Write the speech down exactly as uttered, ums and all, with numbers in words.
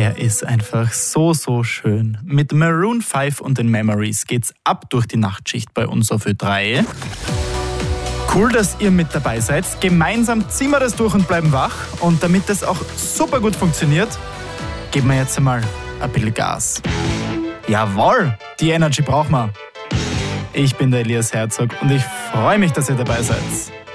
Der ist einfach so, so schön. Mit Maroon fünf und den Memories geht's ab durch die Nachtschicht bei uns auf Ö drei. Cool, dass ihr mit dabei seid. Gemeinsam ziehen wir das durch und bleiben wach. Und damit das auch super gut funktioniert, geben wir jetzt einmal ein bisschen Gas. Jawohl, die Energy brauchen wir. Ich bin der Elias Herzog und ich freue mich, dass ihr dabei seid.